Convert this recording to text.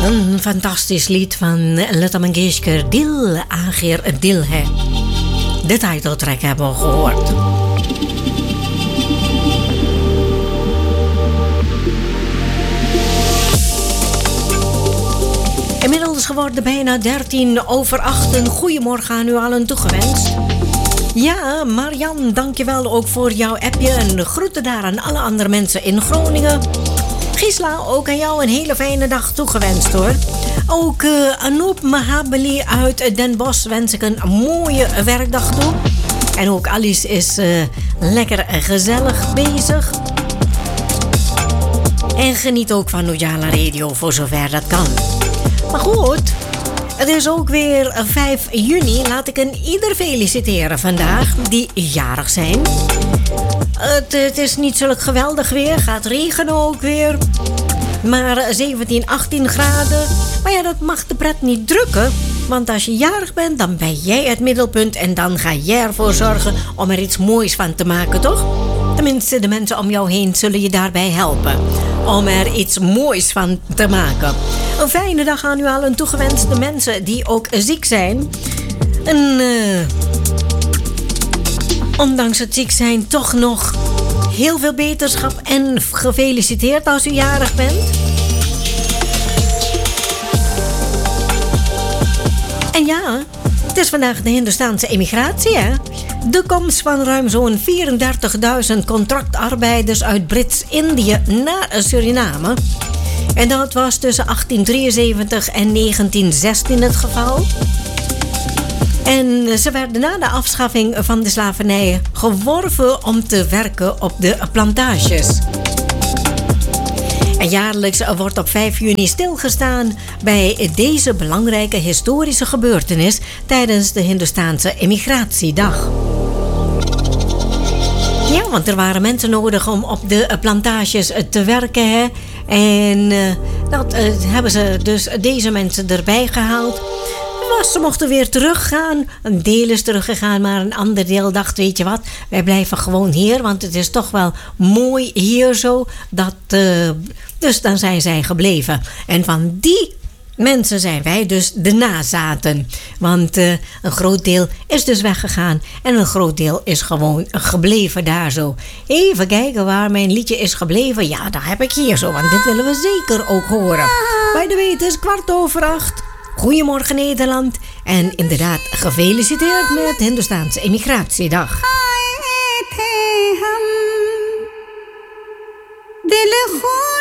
Een fantastisch lied van Lata Mangeshkar, Dil Aakhir Dil Hai. De titeltrack hebben we gehoord. Inmiddels geworden bijna 7:13. Een goeiemorgen aan u allen toegewenst. Ja, Marian, dankjewel ook voor jouw appje. En groeten daar aan alle andere mensen in Groningen. Gisela, ook aan jou een hele fijne dag toegewenst hoor. Ook Anoop Mahabali uit Den Bosch wens ik een mooie werkdag toe. En ook Alice is lekker gezellig bezig. En geniet ook van Nujala Radio voor zover dat kan. Maar goed, het is ook weer 5 juni. Laat ik een ieder feliciteren vandaag die jarig zijn. Het is niet zulk geweldig weer. Gaat regenen ook weer. Maar 17, 18 graden. Maar ja, dat mag de pret niet drukken. Want als je jarig bent, dan ben jij het middelpunt. En dan ga jij ervoor zorgen om er iets moois van te maken, toch? Tenminste, de mensen om jou heen zullen je daarbij helpen. Om er iets moois van te maken. Een fijne dag aan u allen toegewenst. De mensen die ook ziek zijn. En ondanks het ziek zijn toch nog heel veel beterschap. En gefeliciteerd als u jarig bent. En ja, het is vandaag de Hindoestaanse emigratie, hè? De komst van ruim zo'n 34.000 contractarbeiders uit Brits-Indië naar Suriname. En dat was tussen 1873 en 1916 het geval. En ze werden na de afschaffing van de slavernij geworven om te werken op de plantages. En jaarlijks wordt op 5 juni stilgestaan bij deze belangrijke historische gebeurtenis tijdens de Hindoestaanse Emmigratiedag. Ja, want er waren mensen nodig om op de plantages te werken. Hè? En dat hebben ze dus deze mensen erbij gehaald. Ze mochten weer teruggaan. Een deel is teruggegaan, maar een ander deel dacht, weet je wat, wij blijven gewoon hier, want het is toch wel mooi hier zo. Dus dan zijn zij gebleven. En van die mensen zijn wij dus de nazaten. Want een groot deel is dus weggegaan en een groot deel is gewoon gebleven daar zo. Even kijken waar mijn liedje is gebleven. Ja, dat heb ik hier zo, want dit willen we zeker ook horen. Bij de weet is 7:15. Goedemorgen Nederland en inderdaad gefeliciteerd met Hindoestaanse Emmigratiedag.